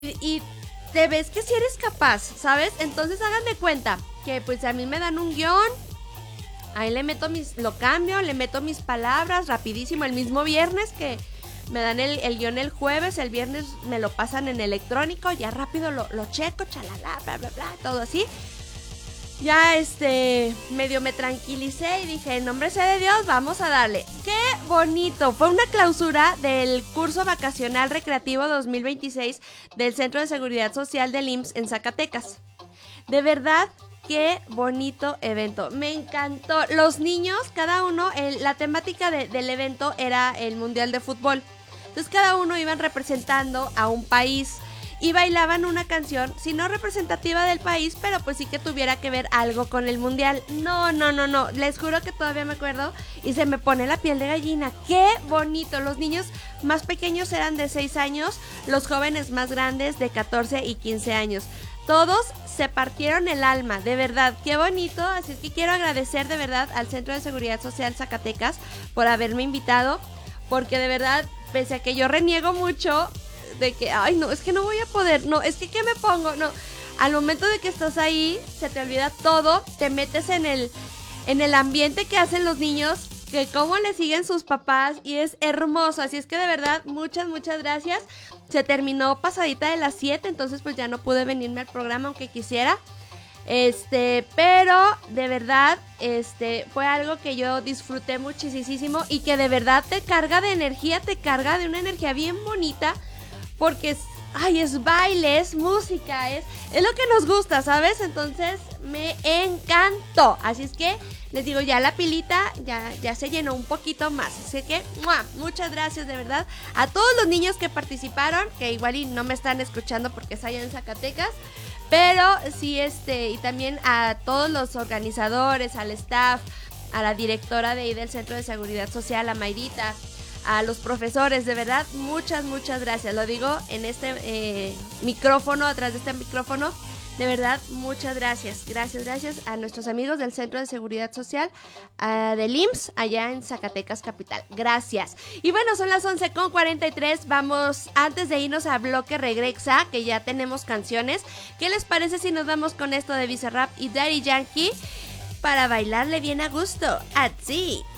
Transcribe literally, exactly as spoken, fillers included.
y te ves que si eres capaz, ¿sabes? Entonces hagan de cuenta que pues a mí me dan un guión, ahí le meto mis, lo cambio, le meto mis palabras rapidísimo el mismo viernes que me dan el, el guión el jueves, el viernes me lo pasan en electrónico, ya rápido lo, lo checo, chalala, bla, bla, bla, todo así. Ya este, medio me tranquilicé y dije, en nombre sea de Dios, vamos a darle. ¡Qué bonito! Fue una clausura del curso vacacional recreativo dos mil veintiséis del Centro de Seguridad Social del I M S S en Zacatecas. De verdad, qué bonito evento. Me encantó. Los niños, cada uno, el, la temática de, del evento era el Mundial de Fútbol. Entonces cada uno iban representando a un país. Y bailaban una canción, si no representativa del país, pero pues sí que tuviera que ver algo con el mundial. No, no, no, no, les juro que todavía me acuerdo y se me pone la piel de gallina. ¡Qué bonito! Los niños más pequeños eran de seis años, los jóvenes más grandes de catorce y quince años. Todos se partieron el alma, de verdad, qué bonito. Así es que quiero agradecer de verdad al Centro de Seguridad Social Zacatecas por haberme invitado, porque de verdad, pese a que yo reniego mucho de que, ay, no, es que no voy a poder, no, es que ¿qué me pongo? No, al momento de que estás ahí, se te olvida todo, te metes en el, en el ambiente que hacen los niños, que cómo le siguen sus papás, y es hermoso. Así es que de verdad, muchas, muchas gracias. Se terminó pasadita de las siete, entonces pues ya no pude venirme al programa aunque quisiera. Este, pero de verdad, este, fue algo que yo disfruté muchísimo y que de verdad te carga de energía, te carga de una energía bien bonita. Porque es, ay, es baile, es música, es, es lo que nos gusta, ¿sabes? Entonces me encantó. Así es que les digo, ya la pilita ya, ya se llenó un poquito más. Así que, ¡mua! Muchas gracias de verdad a todos los niños que participaron, que igual y no me están escuchando porque es allá en Zacatecas. Pero sí, este, y también a todos los organizadores, al staff, a la directora de ahí del Centro de Seguridad Social, a Mayrita, a los profesores, de verdad, muchas, muchas gracias. Lo digo en este eh, micrófono, atrás de este micrófono. De verdad, muchas gracias. Gracias, gracias a nuestros amigos del Centro de Seguridad Social uh, del I M S S allá en Zacatecas Capital. Gracias. Y bueno, son las once con cuarenta y tres. Vamos, antes de irnos a bloque Regresa, que ya tenemos canciones. ¿Qué les parece si nos vamos con esto de Bizarrap y Daddy Yankee para bailarle bien a gusto? Así.